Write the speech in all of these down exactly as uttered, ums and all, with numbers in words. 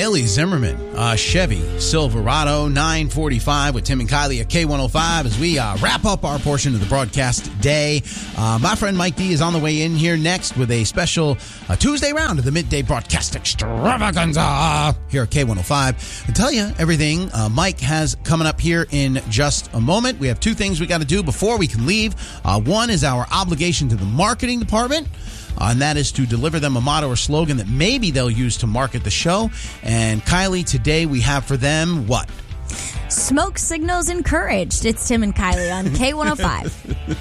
Bailey Zimmerman, uh, Chevy Silverado nine forty-five with Tim and Kylie at K one oh five as we uh, wrap up our portion of the broadcast today. Uh, my friend Mike D is on the way in here next with a special uh, Tuesday round of the Midday Broadcast Extravaganza here at K one oh five. I'll tell you everything uh, Mike has coming up here in just a moment. We have two things we got to do before we can leave. Uh, one is our obligation to the marketing department. Uh, and that is to deliver them a motto or slogan that maybe they'll use to market the show. And Kylie, today we have for them what? Smoke signals encouraged. It's Tim and Kylie on K one oh five.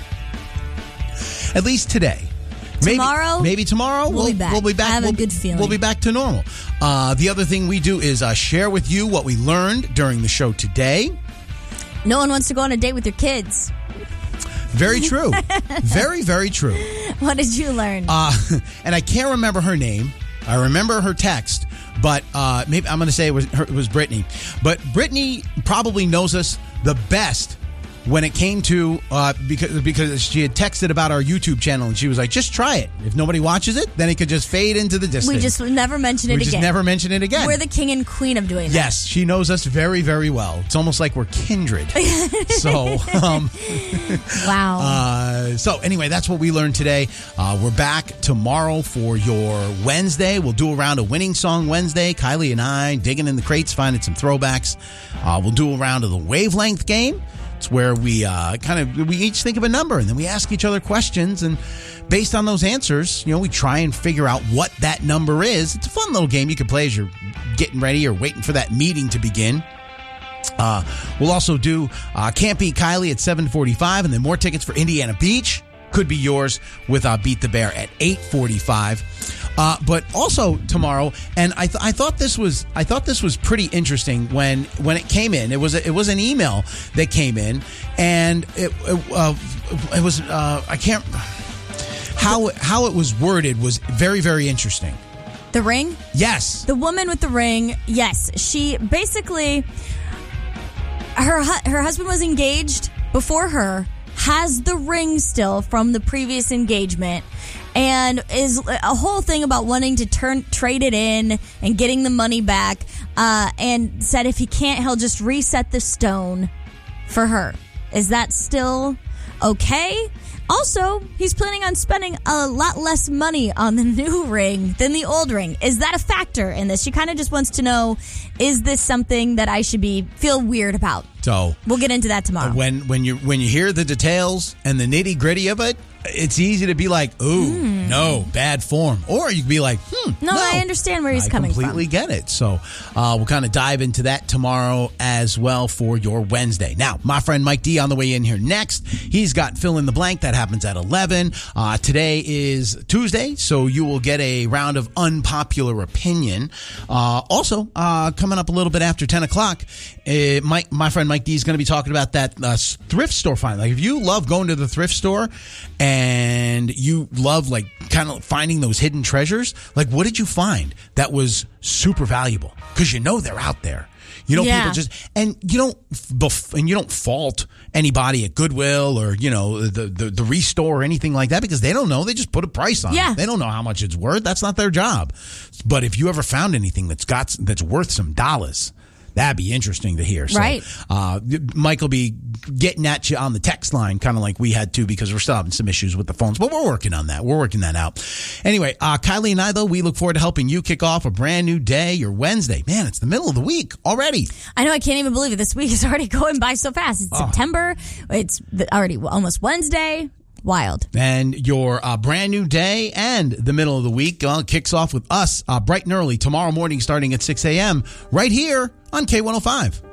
At least today. Tomorrow? Maybe, maybe tomorrow. We'll, we'll be back. We'll be back. I have we'll, a good feeling. We'll be back to normal. Uh, the other thing we do is uh, share with you what we learned during the show today. No one wants to go on a date with your kids. Very true. Very, very true. What did you learn? Uh, and I can't remember her name. I remember her text, but uh, maybe I'm going to say it was, her, it was Brittany. But Brittany probably knows us the best when it came to, uh, because because she had texted about our YouTube channel, and she was like, just try it. If nobody watches it, then it could just fade into the distance. We just never mention it we again. We just never mention it again. We're the king and queen of doing that. Yes, she knows us very, very well. It's almost like we're kindred. so, um, wow. Uh, so anyway, that's what we learned today. Uh, we're back tomorrow for your Wednesday. We'll do a round of Winning Song Wednesday. Kylie and I digging in the crates, finding some throwbacks. Uh, we'll do a round of the Wavelength game. It's where we uh, kind of, we each think of a number and then we ask each other questions, and based on those answers, you know, we try and figure out what that number is. It's a fun little game you can play as you're getting ready or waiting for that meeting to begin. Uh, we'll also do uh, Can't Beat Kylie at seven forty-five, and then more tickets for Indiana Beach could be yours with uh, Beat the Bear at eight forty-five. Uh, but also tomorrow, and I th- I thought this was I thought this was pretty interesting when when it came in. It was a, it was an email that came in, and it it, uh, it was uh, I can't how how it was worded was very, very interesting. The ring? Yes. The woman with the ring. Yes, she basically her hu- her husband was engaged before her, has the ring still from the previous engagement, and is a whole thing about wanting to turn trade it in and getting the money back, uh, and said if he can't, he'll just reset the stone for her. Is that still okay? Also, he's planning on spending a lot less money on the new ring than the old ring. Is that a factor in this? She kind of just wants to know, is this something that I should be feel weird about? So we'll get into that tomorrow. When when you when you hear the details and the nitty gritty of it, it's easy to be like, ooh, mm. no, bad form. Or you can be like, hmm, no, no. I understand where he's I coming from. I completely get it. So uh, we'll kind of dive into that tomorrow as well for your Wednesday. Now, my friend Mike D on the way in here next. He's got Fill in the Blank. That happens at eleven. Uh, today is Tuesday, so you will get a round of Unpopular Opinion. Uh, also, uh, coming up a little bit after ten o'clock, uh, Mike, my friend Mike D is going to be talking about that uh, thrift store find. Like, if you love going to the thrift store and you love like kind of finding those hidden treasures, like what did you find that was super valuable? Because you know they're out there. You know, yeah. people just, and you don't, and you don't fault anybody at Goodwill or, you know, the, the, the Restore or anything like that, because they don't know. They just put a price on yeah. it. They don't know how much it's worth. That's not their job. But if you ever found anything that's got, that's worth some dollars, that'd be interesting to hear. So, right. Uh, Mike will be getting at you on the text line, kind of like we had to, because we're still having some issues with the phones. But we're working on that. We're working that out. Anyway, uh, Kylie and I, though, we look forward to helping you kick off a brand new day, your Wednesday. Man, it's the middle of the week already. I know. I can't even believe it. This week is already going by so fast. It's oh. September. It's already almost Wednesday. Wild. And your uh, brand new day and the middle of the week uh, kicks off with us uh, bright and early tomorrow morning starting at six a.m. right here on K one oh five.